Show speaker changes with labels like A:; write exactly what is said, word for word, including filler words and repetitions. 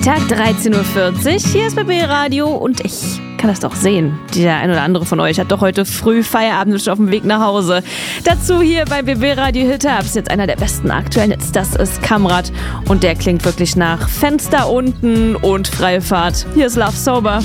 A: Freitag, dreizehn Uhr vierzig. Hier ist B B Radio und ich kann das doch sehen. Der ein oder andere von euch hat doch heute früh Feierabend schon auf dem Weg nach Hause. Dazu hier bei B B Radio Hit Hubs jetzt einer der besten aktuellen Hits. Das ist Kamrat und der klingt wirklich nach Fenster unten und freie Fahrt. Hier ist Love Sober.